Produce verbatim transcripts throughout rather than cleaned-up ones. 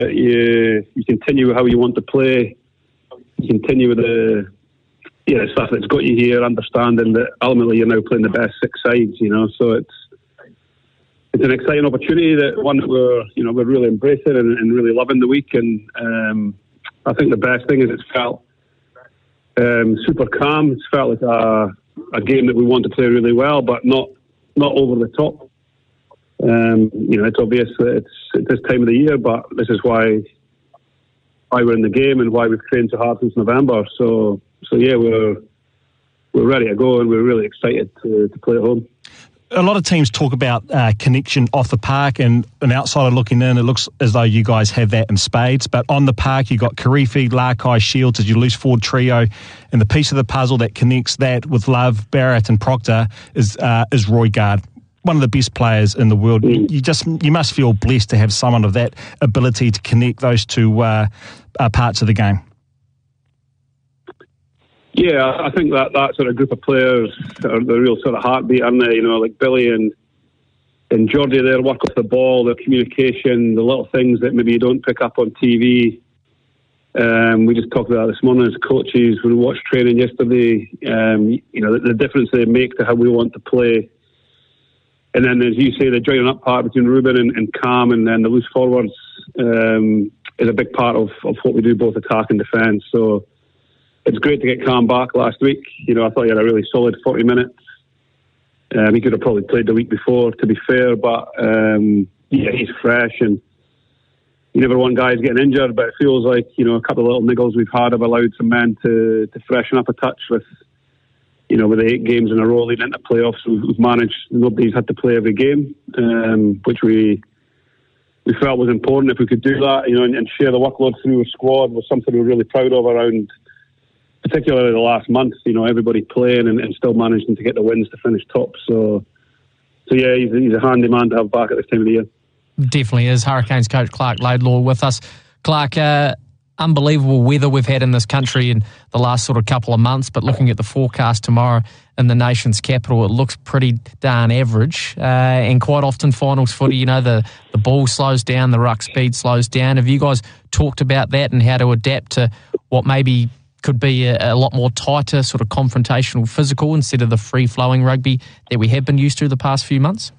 you you continue with how you want to play. You continue with the yeah stuff that's got you here, understanding that ultimately you're now playing the best six sides. You know, so it's it's an exciting opportunity, that one that we're you know we're really embracing and, and really loving the week. And um, I think the best thing is it's felt um, super calm. It's felt like a a game that we want to play really well, but not not over the top. Um, you know, it's obvious that it's at this time of the year, but this is why why we're in the game and why we've trained so hard since November. So, so yeah, we're we're ready to go, and we're really excited to, to play at home. A lot of teams talk about uh, connection off the park, and an outsider looking in, it looks as though you guys have that in spades. But on the park, you've got Kirifi, Larkai, Shields as your loose forward trio, and the piece of the puzzle that connects that with Love, Barrett and Proctor is uh, is Roigard, one of the best players in the world. Mm. You just you must feel blessed to have someone of that ability to connect those two uh, uh, parts of the game. Yeah, I think that, that sort of group of players are the real sort of heartbeat, aren't they? You know, like Billy and and Geordie, their work off the ball, their communication, the little things that maybe you don't pick up on T V. Um, we just talked about that this morning as coaches. We watched training yesterday. Um, you know, the, the difference they make to how we want to play. And then, as you say, the joining up part between Ruben and, and Cam, and then the loose forwards um, is a big part of, of what we do, both attack and defence. So it's great to get Cam back last week. You know, I thought he had a really solid forty minutes. Um, he could have probably played the week before, to be fair, but um, yeah, he's fresh, and you never want guys getting injured, but it feels like, you know, a couple of little niggles we've had have allowed some men to, to freshen up a touch with, you know, with the eight games in a row leading into playoffs. We've managed, nobody's had to play every game, um, which we we felt was important if we could do that, you know, and, and share the workload through a squad was something we're really proud of around, particularly the last month, you know, everybody playing and, and still managing to get the wins to finish top. So, so yeah, he's, he's a handy man to have back at this time of the year. Definitely is. Hurricanes coach Clark Laidlaw with us. Clark, uh, unbelievable weather we've had in this country in the last sort of couple of months, but looking at the forecast tomorrow in the nation's capital, it looks pretty darn average. Uh, and quite often finals footy, you know, the, the ball slows down, the ruck speed slows down. Have you guys talked about that and how to adapt to what maybe could be a, a lot more tighter, sort of confrontational physical instead of the free-flowing rugby that we have been used to the past few months?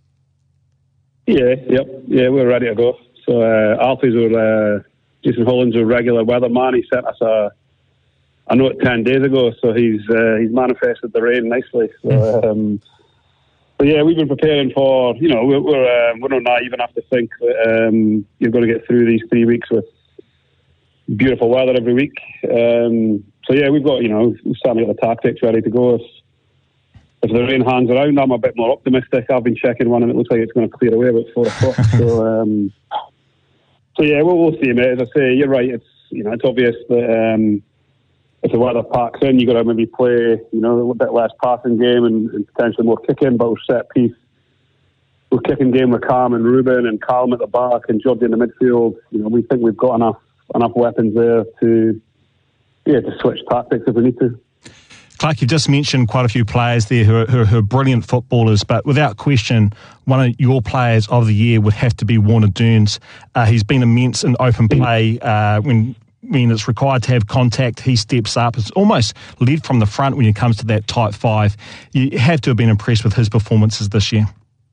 Yeah, yep, yeah, we're ready to go. So uh, Alfie's were, uh, Jason Holland's a regular weatherman. He sent us a, a note ten days ago, so he's uh, he's manifested the rain nicely. So, um, so yeah, we've been preparing for, you know, we're we're, uh, we're not naive enough to think that um, you're going to get through these three weeks with beautiful weather every week. Um, so yeah, we've got, you know, we're starting to get the tactics ready to go. If, if the rain hangs around, I'm a bit more optimistic. I've been checking one and it looks like it's going to clear away about four o'clock. so, um, so yeah, we'll, we'll see, mate. As I say, you're right. It's, you know, it's obvious that um, if the weather packs in, you've got to maybe play, you know, a bit less passing game and, and potentially more kicking, but we're set piece. We're kicking game with Cam and Ruben and Calm at the back and Geordie in the midfield. You know, we think we've got enough enough weapons there to yeah to switch tactics if we need to. Clark, you've just mentioned quite a few players there who are, who are, who are brilliant footballers, but without question, one of your players of the year would have to be Warner Dunes. Uh, he's been immense in open play. Uh, when when it's required to have contact, he steps up. It's almost led from the front when it comes to that tight five. You have to have been impressed with his performances this year.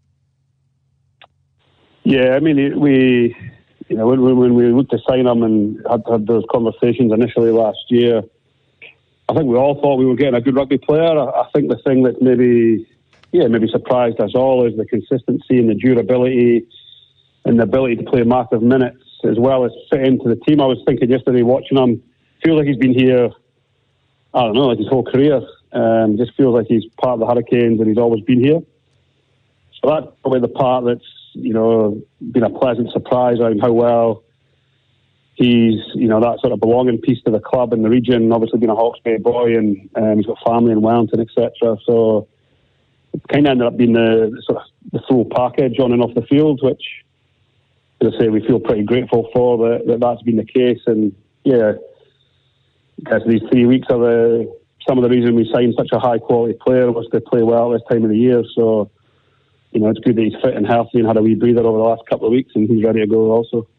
Yeah, I mean, we, you know, when, when we looked to sign him and had, had those conversations initially last year, I think we all thought we were getting a good rugby player. I, I think the thing that maybe, yeah, maybe surprised us all is the consistency and the durability and the ability to play massive minutes as well as fit into the team. I was thinking yesterday watching him, feels like he's been here, I don't know, like his whole career. Um, just feels like he's part of the Hurricanes and he's always been here. So that's probably the part that's, you know, been a pleasant surprise around how well he's, you know, that sort of belonging piece to the club and the region. Obviously being a Hawke's Bay boy and um, he's got family in Wellington, et cetera. So it kind of ended up being the sort of the full package on and off the field, which, as I say, we feel pretty grateful for that, that that's been the case. And yeah, I guess these three weeks are the, some of the reason we signed such a high quality player was to play well at this time of the year. So, you know, it's good that he's fit and healthy and had a wee breather over the last couple of weeks and he's ready to go also.